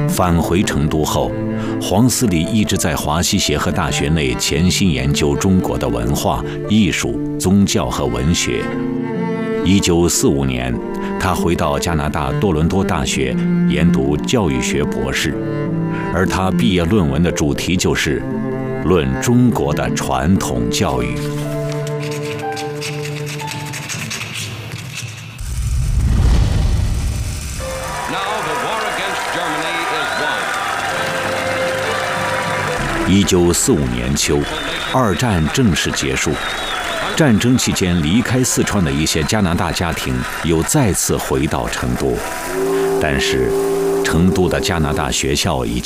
返回成都后，黄思礼一直在华西协和大学内潜心研究中国的文化、艺术、宗教和文学。1945年，他回到加拿大多伦多大学研读教育学博士，而他毕业论文的主题就是《论中国的传统教育》。1945年秋，二战正式结束。战争期间离开四川的一些加拿大家庭又再次回到成都，但是成都的加拿大学校已